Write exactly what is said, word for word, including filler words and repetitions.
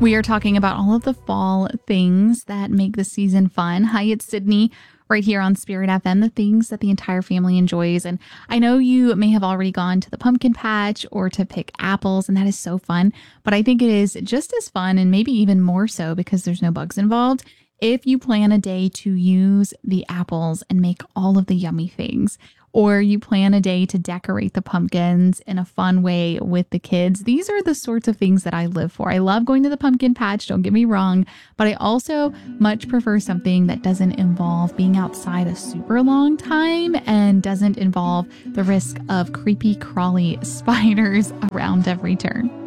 We are talking about all of the fall things that make the season fun. Hi, it's Sydney right here on Spirit F M, the things that the entire family enjoys. And I know you may have already gone to the pumpkin patch or to pick apples, and that is so fun. But I think it is just as fun, and maybe even more so because there's no bugs involved, if you plan a day to use the apples and make all of the yummy things. Or you plan a day to decorate the pumpkins in a fun way with the kids. These are the sorts of things that I live for. I love going to the pumpkin patch, don't get me wrong, but I also much prefer something that doesn't involve being outside a super long time and doesn't involve the risk of creepy crawly spiders around every turn.